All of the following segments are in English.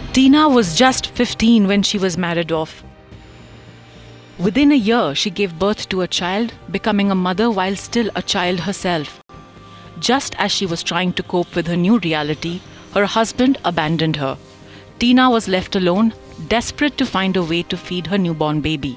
Tina was just 15 when she was married off. Within a year, she gave birth to a child, becoming a mother while still a child herself. Just as she was trying to cope with her new reality, her husband abandoned her. Tina was left alone, desperate to find a way to feed her newborn baby.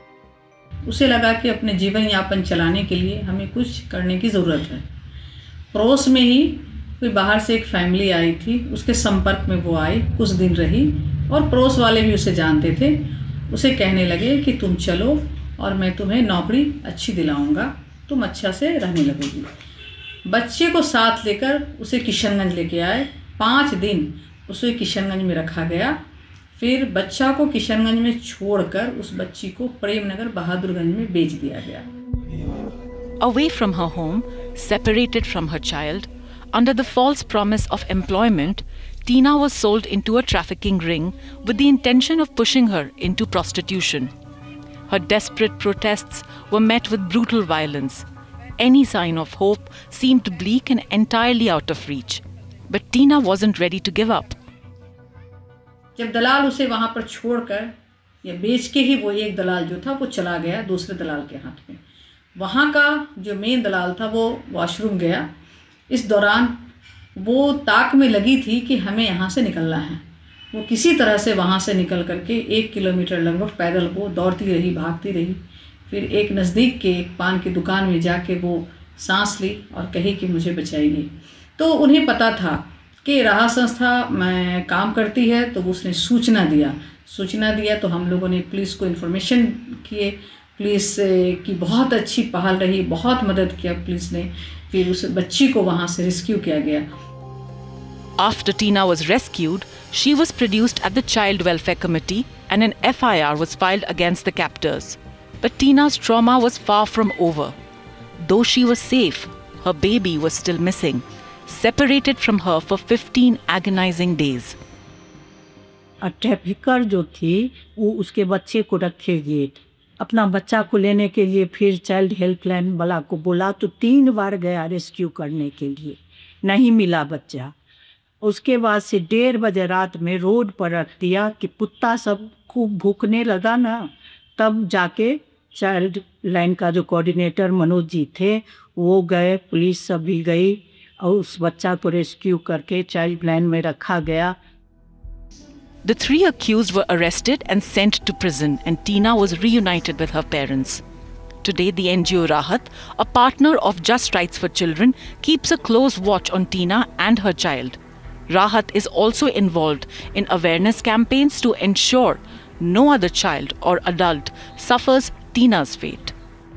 उसे लगा कि अपने जीवन यापन चलाने के लिए हमें कुछ करने की ज़रूरत है। पड़ोस में ही कोई बाहर से एक फैमिली आई थी, उसके संपर्क में वो आई, कुछ दिन रही और पड़ोस वाले भी उसे जानते थे। उसे कहने लगे कि तुम चलो और मैं तुम्हें नौकरी अच्छी दिलाऊंगा, तुम अच्छा से रहने लगोगी। बच्चे को साथ लेकर उसे किशनगंज लेके आए। 5 दिन उसे किशनगंज में रखा गया। फिर बच्चा को किशनगंज में छोड़कर उस बच्ची को प्रेमनगर बहादुरगंज में बेच दिया गया। Away from her home, separated from her child, under the false promise of employment, Tina was sold into a trafficking ring with the intention of pushing her into prostitution. Her desperate protests were met with brutal violence. Any sign of hope seemed bleak and entirely out of reach. But Tina wasn't ready to give up. जब दलाल उसे वहाँ पर छोड़कर या बेच के ही वो एक दलाल जो था वो चला गया दूसरे दलाल के हाथ में। वहाँ का जो मेन दलाल था वो वॉशरूम गया। इस दौरान वो ताक में लगी थी कि हमें यहाँ से निकलना है। वो किसी तरह से वहाँ से निकल करके 1 किलोमीटर लगभग पैदल वो दौड़ती रही, भागती रही। फिर एक नज़दीक के एक पान की दुकान में जाके वो सांस ली और कही कि मुझे बचाइए। तो उन्हें पता था कि राह संस्था में काम करती है, तो उसने सूचना दिया तो हम लोगों ने पुलिस को इन्फॉर्मेशन किए। पुलिस की बहुत अच्छी पहल रही, बहुत मदद किया पुलिस ने। फिर उस बच्ची को वहाँ से रेस्क्यू किया गया। After Tina was rescued, she was produced at the Child Welfare Committee and an FIR was filed against the captors. But Tina's trauma was far from over. Though she was safe, her baby was still missing, separated from her for 15 agonizing days. Trafficker जो थी वो उसके बच्चे को रखे gate, अपना बच्चा को लेने के लिए फिर चाइल्ड हेल्पलाइन वाला को बोला तो 3 बार गया रेस्क्यू करने के लिए, नहीं मिला बच्चा। उसके बाद से 1:30 बजे रात में रोड पर रख दिया कि कुत्ता सब खूब भूखने लगा ना, तब जाके चाइल्ड लाइन का जो कोऑर्डिनेटर मनोज जी थे वो गए, पुलिस सब भी गई और उस बच्चा को रेस्क्यू करके चाइल्ड लाइन में रखा गया। The 3 accused were arrested and sent to prison, and Tina was reunited with her parents. Today, the NGO Rahat, a partner of Just Rights for Children, keeps a close watch on Tina and her child. Rahat is also involved in awareness campaigns to ensure no other child or adult suffers Tina's fate.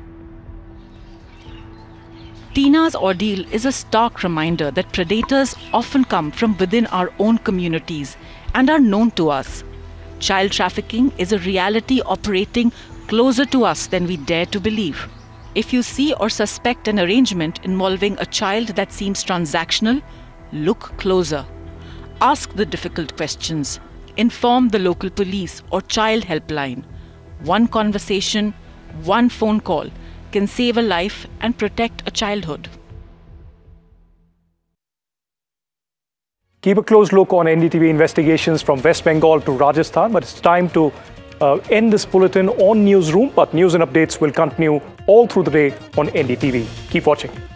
Tina's ordeal is a stark reminder that predators often come from within our own communities and are known to us. Child trafficking is a reality operating closer to us than we dare to believe. If you see or suspect an arrangement involving a child that seems transactional, look closer. Ask the difficult questions. Inform the local police or child helpline. One conversation, one phone call can save a life and protect a childhood. Keep a close look on NDTV investigations from West Bengal to Rajasthan, but it's time to end this bulletin on Newsroom, but news and updates will continue all through the day on NDTV. Keep watching.